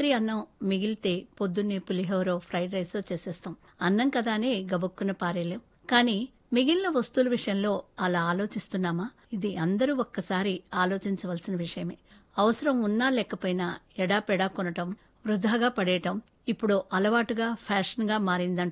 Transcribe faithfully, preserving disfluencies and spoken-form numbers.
రాత్రి అన్నం మిగిలితే పొద్దున్నే పులిహోరో ఫ్రైడ్ రైసో చేసేస్తాం. అన్నం కదా అని గబుక్కున పారేలేం. కానీ మిగిలిన వస్తువుల విషయంలో అలా ఆలోచిస్తున్నామా? ఇది అందరూ ఒక్కసారి ఆలోచించవలసిన విషయమే. అవసరం ఉన్నా లేకపోయినా ఎడాపెడా కొనటం, వృధాగా పడేయటం ఇప్పుడు అలవాటుగా ఫ్యాషన్గా మారిందంట